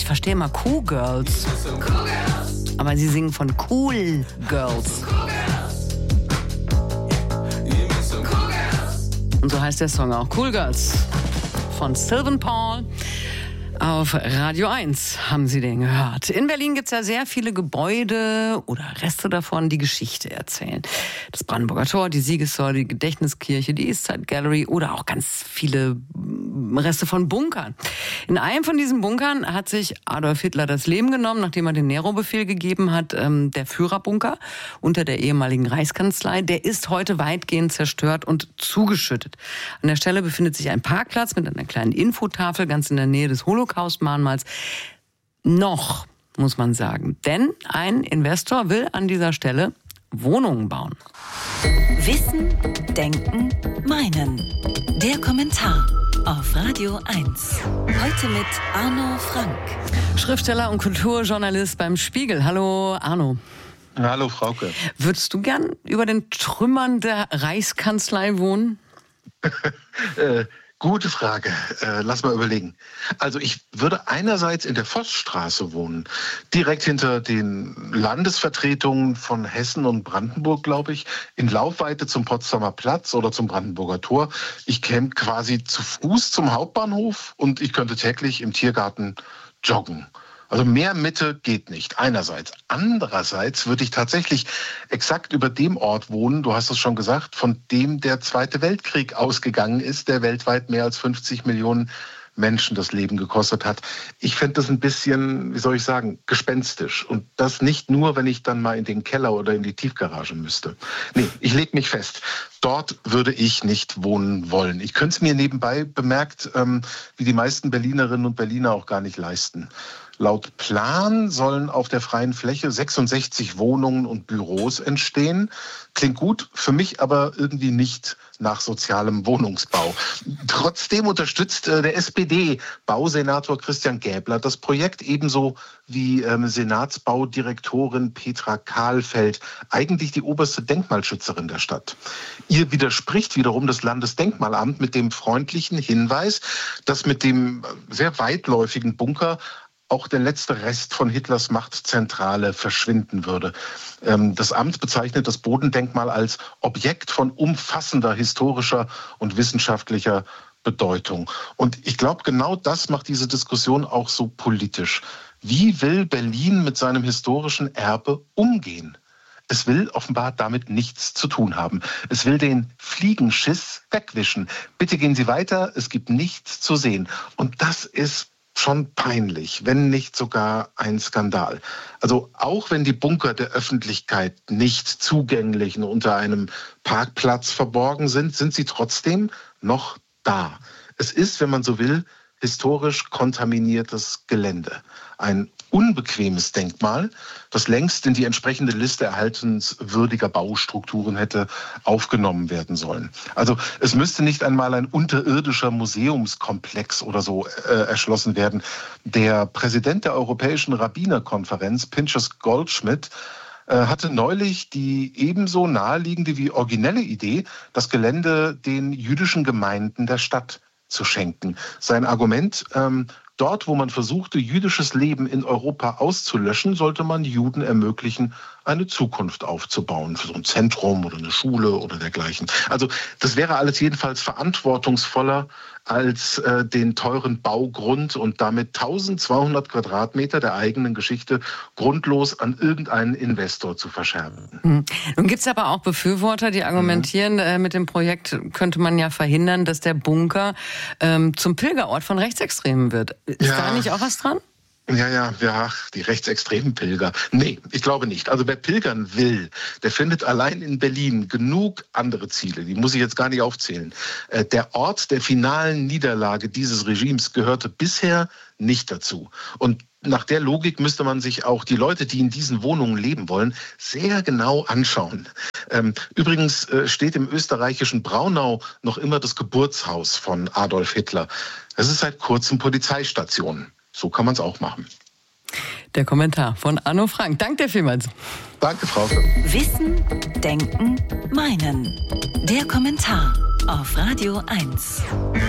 Ich verstehe immer Cool Girls. Aber sie singen von Cool Girls. Und so heißt der Song auch. Cool Girls von Sylvan Paul. Auf Radio 1 haben Sie den gehört. In Berlin gibt es ja sehr viele Gebäude oder Reste davon, die Geschichte erzählen. Das Brandenburger Tor, die Siegessäule, die Gedächtniskirche, die Eastside Gallery oder auch ganz viele Reste von Bunkern. In einem von diesen Bunkern hat sich Adolf Hitler das Leben genommen, nachdem er den Nero-Befehl gegeben hat. Der Führerbunker unter der ehemaligen Reichskanzlei, der ist heute weitgehend zerstört und zugeschüttet. An der Stelle befindet sich ein Parkplatz mit einer kleinen Infotafel ganz in der Nähe des Holocaust-Mahnmals. Noch, muss man sagen. Denn ein Investor will an dieser Stelle Wohnungen bauen. Wissen, Denken, Meinen. Der Kommentar auf Radio 1. Heute mit Arno Frank. Schriftsteller und Kulturjournalist beim Spiegel. Hallo Arno. Hallo Frauke. Würdest du gern über den Trümmern der Reichskanzlei wohnen? Gute Frage. Lass mal überlegen. Also ich würde einerseits in der Vossstraße wohnen, direkt hinter den Landesvertretungen von Hessen und Brandenburg, glaube ich, in Laufweite zum Potsdamer Platz oder zum Brandenburger Tor. Ich käme quasi zu Fuß zum Hauptbahnhof und ich könnte täglich im Tiergarten joggen. Also mehr Mitte geht nicht, einerseits. Andererseits würde ich tatsächlich exakt über dem Ort wohnen, du hast es schon gesagt, von dem der Zweite Weltkrieg ausgegangen ist, der weltweit mehr als 50 Millionen Menschen das Leben gekostet hat. Ich fände das ein bisschen, wie soll ich sagen, gespenstisch. Und das nicht nur, wenn ich dann mal in den Keller oder in die Tiefgarage müsste. Nee, ich lege mich fest. Dort würde ich nicht wohnen wollen. Ich könnte es mir nebenbei bemerkt, wie die meisten Berlinerinnen und Berliner auch gar nicht leisten. Laut Plan sollen auf der freien Fläche 66 Wohnungen und Büros entstehen. Klingt gut, für mich aber irgendwie nicht nach sozialem Wohnungsbau. Trotzdem unterstützt der SPD-Bausenator Christian Gäbler das Projekt, ebenso wie Senatsbaudirektorin Petra Kahlfeld, eigentlich die oberste Denkmalschützerin der Stadt. Ihr widerspricht wiederum das Landesdenkmalamt mit dem freundlichen Hinweis, dass mit dem sehr weitläufigen Bunker auch der letzte Rest von Hitlers Machtzentrale verschwinden würde. Das Amt bezeichnet das Bodendenkmal als Objekt von umfassender historischer und wissenschaftlicher Bedeutung. Und ich glaube, genau das macht diese Diskussion auch so politisch. Wie will Berlin mit seinem historischen Erbe umgehen? Es will offenbar damit nichts zu tun haben. Es will den Fliegenschiss wegwischen. Bitte gehen Sie weiter, es gibt nichts zu sehen. Und das ist schon peinlich, wenn nicht sogar ein Skandal. Also auch wenn die Bunker der Öffentlichkeit nicht zugänglich und unter einem Parkplatz verborgen sind, sind sie trotzdem noch da. Es ist, wenn man so will, historisch kontaminiertes Gelände. Ein unbequemes Denkmal, das längst in die entsprechende Liste erhaltenswürdiger Baustrukturen hätte aufgenommen werden sollen. Also es müsste nicht einmal ein unterirdischer Museumskomplex oder so erschlossen werden. Der Präsident der Europäischen Rabbinerkonferenz, Pinchas Goldschmidt, hatte neulich die ebenso naheliegende wie originelle Idee, das Gelände den jüdischen Gemeinden der Stadt zu schenken. Sein Argument: Dort, wo man versuchte, jüdisches Leben in Europa auszulöschen, sollte man Juden ermöglichen, eine Zukunft aufzubauen, für so ein Zentrum oder eine Schule oder dergleichen. Also das wäre alles jedenfalls verantwortungsvoller als den teuren Baugrund und damit 1200 Quadratmeter der eigenen Geschichte grundlos an irgendeinen Investor zu verscherben. Nun gibt es aber auch Befürworter, die argumentieren, mit dem Projekt könnte man ja verhindern, dass der Bunker zum Pilgerort von Rechtsextremen wird. Ist da nicht auch was dran? Ja, die rechtsextremen Pilger. Nee, ich glaube nicht. Also wer pilgern will, der findet allein in Berlin genug andere Ziele. Die muss ich jetzt gar nicht aufzählen. Der Ort der finalen Niederlage dieses Regimes gehörte bisher nicht dazu. Und nach der Logik müsste man sich auch die Leute, die in diesen Wohnungen leben wollen, sehr genau anschauen. Übrigens steht im österreichischen Braunau noch immer das Geburtshaus von Adolf Hitler. Es ist seit kurzem Polizeistation. So kann man es auch machen. Der Kommentar von Arno Frank. Danke dir vielmals. Danke, Frauke. Wissen, Denken, Meinen. Der Kommentar auf Radio 1.